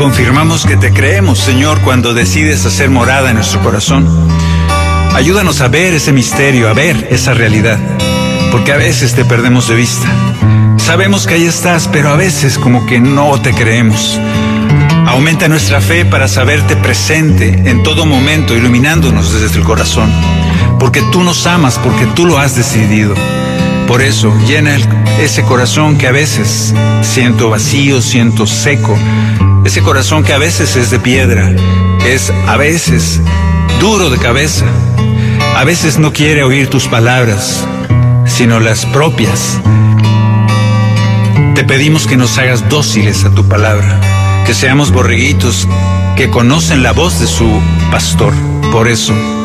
Confirmamos que te creemos, Señor, cuando decides hacer morada en nuestro corazón. Ayúdanos a ver ese misterio, a ver esa realidad, porque a veces te perdemos de vista. Sabemos que ahí estás, pero a veces como que no te creemos. Aumenta nuestra fe para saberte presente en todo momento, iluminándonos desde el corazón, porque tú nos amas, porque tú lo has decidido. Por eso, llena ese corazón que a veces siento vacío, siento seco, ese corazón que a veces es de piedra, es a veces duro de cabeza, a veces no quiere oír tus palabras, sino las propias. Te pedimos que nos hagas dóciles a tu palabra, que seamos borreguitos que conocen la voz de su pastor. Por eso,